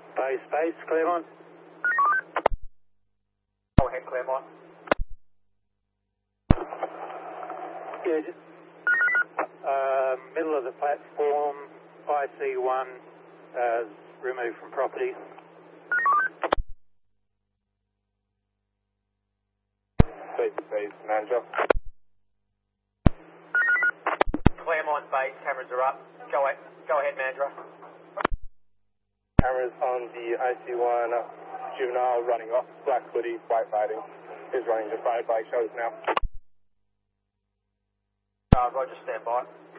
Base, Claremont. Go ahead, Claremont. Yeah, just middle of the platform, IC1 removed from property. Base, manager. Claremont base, cameras are up. Go ahead, manager. Cameras on the IC1 juvenile running off, black hoodie, white lighting. Is running the fire bike shows now. Roger, stand by.